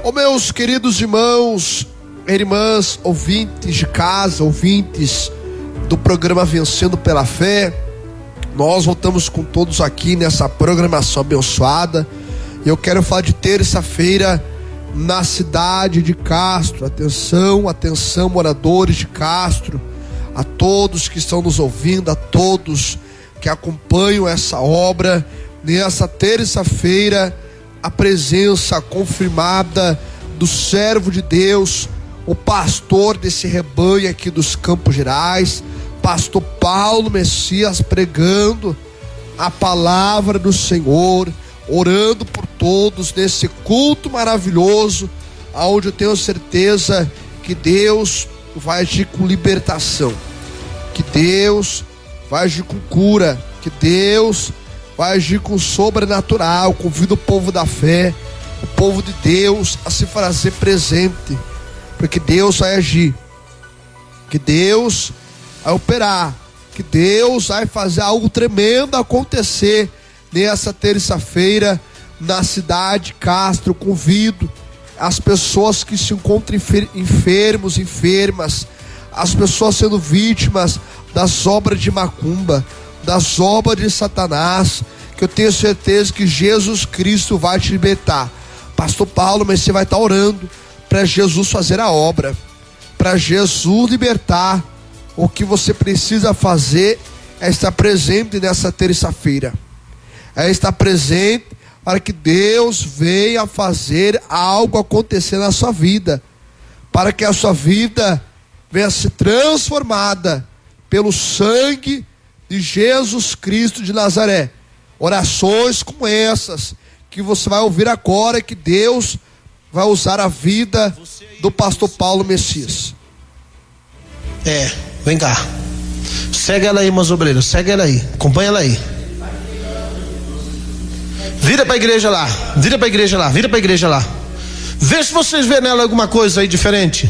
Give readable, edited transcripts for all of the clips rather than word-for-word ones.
Oh, meus queridos irmãos, irmãs, ouvintes de casa, ouvintes do programa Vencendo pela Fé, nós voltamos com todos aqui nessa programação abençoada. E eu quero falar de terça-feira na cidade de Castro. Atenção, atenção, moradores de Castro, a todos que estão nos ouvindo, a todos que acompanham essa obra. Nessa terça-feira, a presença confirmada do servo de Deus, o pastor desse rebanho aqui dos Campos Gerais, pastor Paulo Messias, pregando a palavra do Senhor, orando por todos nesse culto maravilhoso, onde eu tenho certeza que Deus vai agir com libertação, que Deus vai agir com cura, que Deus vai agir com sobrenatural. Convido o povo da fé, o povo de Deus, a se fazer presente, porque Deus vai agir, que Deus vai operar, que Deus vai fazer algo tremendo acontecer nessa terça-feira na cidade de Castro. Convido as pessoas que se encontram enfermos, enfermas, as pessoas sendo vítimas das obras de macumba, das obras de Satanás, que eu tenho certeza que Jesus Cristo vai te libertar. Pastor Paulo, mas você vai estar orando para Jesus fazer a obra, para Jesus libertar. O que você precisa fazer é estar presente nessa terça-feira, é estar presente para que Deus venha fazer algo acontecer na sua vida, para que a sua vida venha ser transformada pelo sangue de Jesus Cristo de Nazaré. Orações como essas que você vai ouvir agora, que Deus vai usar a vida do pastor Paulo Messias. Vem cá. Segue ela aí, meus obreiros, segue ela aí, acompanha ela aí. Vira pra igreja lá, vira pra igreja lá, vira pra igreja lá. Vê se vocês vêem nela alguma coisa aí diferente.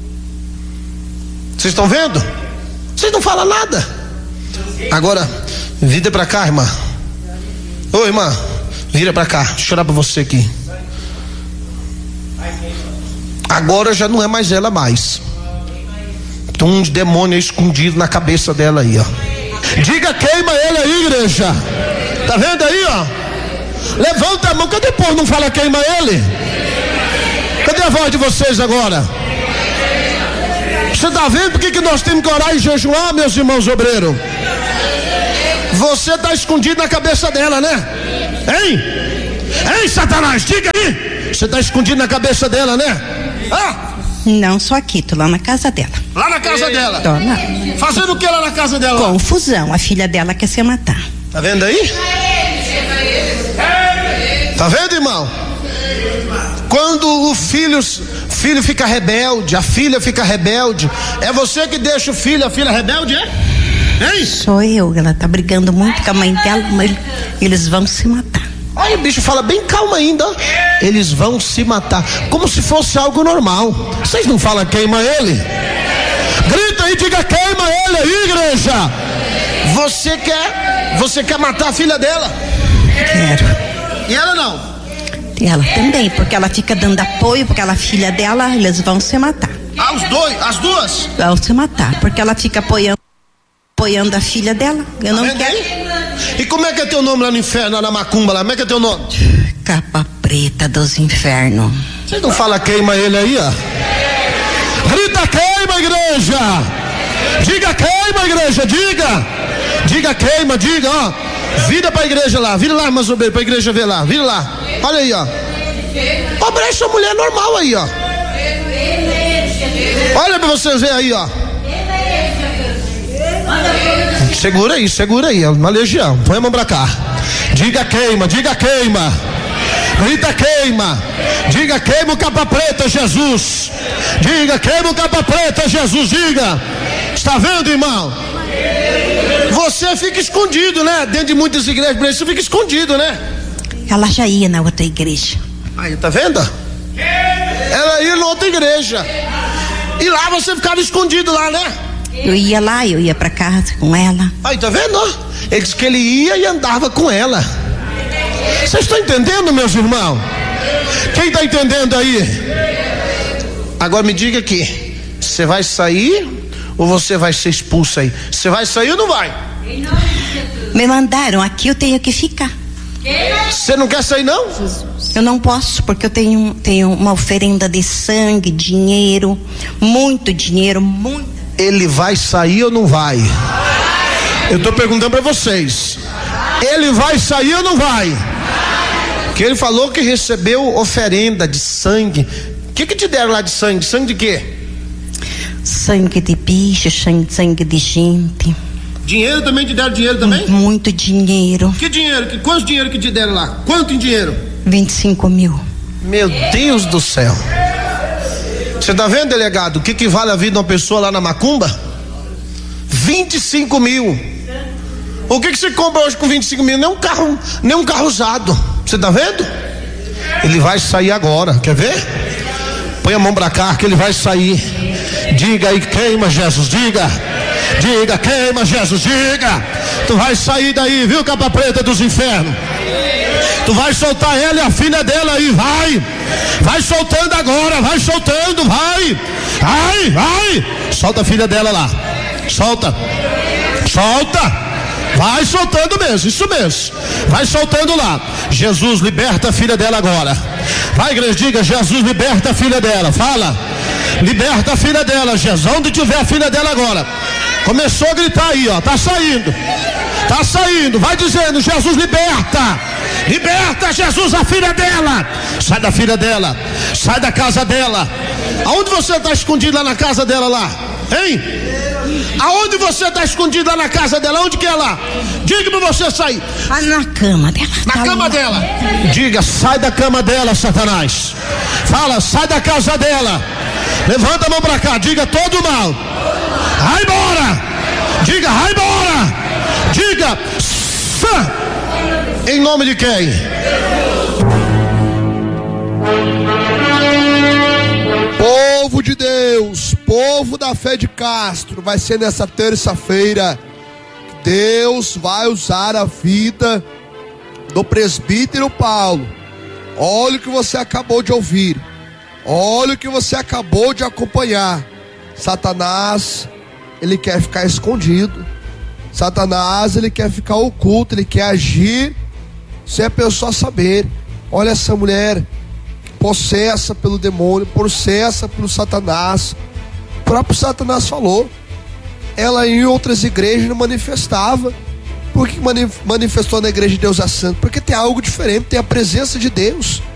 Vocês estão vendo? Vocês não falam nada. Agora, vira pra cá, irmã. Ô, irmã, vira pra cá, deixa eu chorar pra você aqui. Agora já não é mais ela mais. Tem um demônio escondido na cabeça dela aí, ó. Diga, queima ele aí, igreja. Tá vendo aí, ó? Levanta a mão. Cadê o povo? Não fala queima ele? Cadê a voz de vocês agora? Você tá vendo por que nós temos que orar e jejuar, meus irmãos obreiros? Você está escondido na cabeça dela, né? Hein? Ei, Satanás, diga aí. Você está escondido na cabeça dela, né? Não, só aqui, tô lá na casa dela. Lá na casa dela? Tô lá. Fazendo o que lá na casa dela? Confusão, a filha dela quer se matar. Tá vendo aí? Tá vendo, irmão? Quando o filho fica rebelde, a filha fica rebelde, é você que deixa o filho, a filha rebelde, é? Hein? Sou eu, ela tá brigando muito com a mãe dela, mas eles vão se matar. Olha, o bicho fala bem calma ainda. Eles vão se matar, como se fosse algo normal. Vocês não falam queima ele? Grita aí, diga queima ele aí, igreja. Você quer matar a filha dela? Quero. E ela não? Ela também, porque ela fica dando apoio para aquela filha dela, eles vão se matar. Os dois, as duas? Vão se matar, porque ela fica apoiando a filha dela. Eu não quero. Aí? E como é que é teu nome lá no inferno, lá na macumba lá? Como é que é teu nome? Capa preta dos infernos. Vocês não falam queima ele aí, ó? Grita queima, igreja. Diga queima, igreja, diga. Diga queima, diga, ó. Vira pra igreja lá, vira lá, mas pra igreja ver lá, vira lá. Olha aí, ó. Ó, essa mulher normal aí, ó. Olha pra vocês verem aí, ó. Segura aí, é uma legião. Põe a mão pra cá. Diga queima, diga queima. Grita queima. Diga queima o capa preta, Jesus. Diga queima o capa preta, Jesus. Diga. Está vendo, irmão? Você fica escondido, né? Dentro de muitas igrejas, você fica escondido, né? Ela já ia na outra igreja. Aí, tá vendo? Ela ia na outra igreja. E lá você ficava escondido lá, né? Eu ia lá, eu ia pra casa com ela. Aí, tá vendo? Ele disse que ele ia e andava com ela. Vocês estão entendendo, meus irmãos? Quem está entendendo aí? Agora me diga aqui, você vai sair ou você vai ser expulso aí? Você vai sair ou não vai? Me mandaram aqui, eu tenho que ficar. Você não quer sair não? Eu não posso, porque eu tenho uma oferenda de sangue, dinheiro, muito dinheiro, muito. Ele vai sair ou não vai? Eu estou perguntando para vocês. Ele vai sair ou não vai? Que ele falou que recebeu oferenda de sangue. O que te deram lá de sangue? Sangue de quê? Sangue de bicho, sangue de gente. Dinheiro também te deram dinheiro também? Muito dinheiro. Que dinheiro? Quanto dinheiro que te deram lá? Quanto em dinheiro? 25 mil. Meu Deus do céu. Você tá vendo, delegado? O que vale a vida de uma pessoa lá na macumba? 25 mil. O que você compra hoje com 25 mil? Nem um carro usado. Você tá vendo? Ele vai sair agora, quer ver? Põe a mão pra cá que ele vai sair. Diga aí, queima Jesus, diga, queima Jesus, diga. Tu vai sair daí, viu, capa preta dos infernos? Tu vai soltar ela e a filha dela aí, vai soltando agora, vai soltando, vai, solta a filha dela lá, solta, vai soltando mesmo, isso mesmo, vai soltando lá. Jesus, liberta a filha dela agora. Vai, igreja, diga, Jesus, liberta a filha dela. Fala, liberta a filha dela, Jesus. Onde tiver a filha dela agora. Começou a gritar aí, ó, tá saindo, vai dizendo, Jesus, liberta Jesus a filha dela. Sai da filha dela, sai da casa dela. Aonde você está escondido lá na casa dela lá, hein? Aonde você está escondido lá na casa dela? Onde que é lá? Diga para você sair. Na cama dela. Na cama dela. Diga, sai da cama dela, Satanás. Fala, sai da casa dela. Levanta a mão para cá, diga todo mal. Vai embora. Diga, vai embora. Diga, em nome de quem? Povo de Deus, povo da fé de Castro, vai ser nessa terça-feira que Deus vai usar a vida do presbítero Paulo. Olha o que você acabou de ouvir, olha o que você acabou de acompanhar. Satanás, ele quer ficar escondido. Satanás, ele quer ficar oculto, ele quer agir sem a pessoa saber. Olha essa mulher, possessa pelo demônio, possessa pelo Satanás. O próprio Satanás falou. Ela em outras igrejas não manifestava. Por que manifestou na igreja de Deus é Santo? Porque tem algo diferente, tem a presença de Deus.